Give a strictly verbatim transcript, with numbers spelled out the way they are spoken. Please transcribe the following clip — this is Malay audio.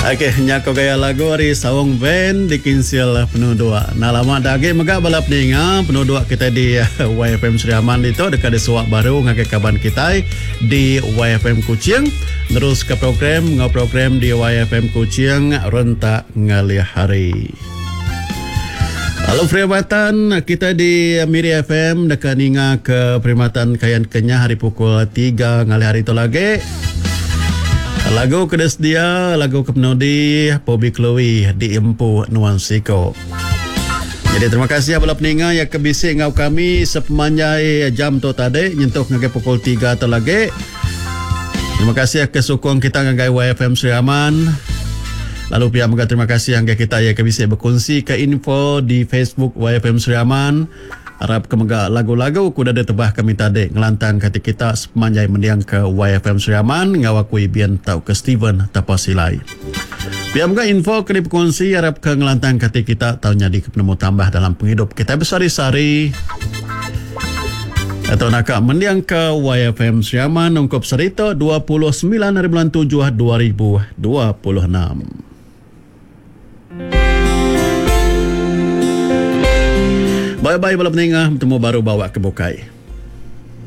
Okey, nyako gaya lagu hari sawong band di kinsil penuh dua. Nah lama dagi mega balap ninga penuh dua kita di Y F M Sriaman itu dekat di suak baru ngake kaban kita di Y F M Kuching. Terus ke program ngau program di Y F M Kuching rentak ngalih hari. Halo Perkhidmatan, kita di Miri F M dekat ninga ke perkhidmatan Kayan Kenyah hari pukul tiga ngalih hari itu lagi. Lagu kedes dia, lagu kepenodi Bobby Chloe di Empu Nuansiko. Jadi terima kasih ya balap ninga yang kebisik ngau kami sepanjang jam tu tadi nyentuh ngagai pukul tiga tu lagi. Terima kasih ya kesukong kita ngagai Y F M Sriaman. Lalu pihak juga terima kasih yang kita ya kebisik berkongsi ke info di Facebook Y F M Sriaman. Harap kemega lagu-lagu kuda ada tebah kami tadi ngelantang kata kita sepanjang mendiang ke Y F M Sriaman ngawakui bian tau ke Steven tapasilai. Biar juga info ke berkongsi harap ke ngelantang kata kita tau nyadi ke penemu tambah dalam penghidup kita bersari-sari. Atau nak mendiang ke Y F M Sriaman ungkup serita dua puluh sembilan hari bulan tujuh dua ribu dua puluh enam. Bye-bye balap nengah, bertemu baru bawa ke Bukai.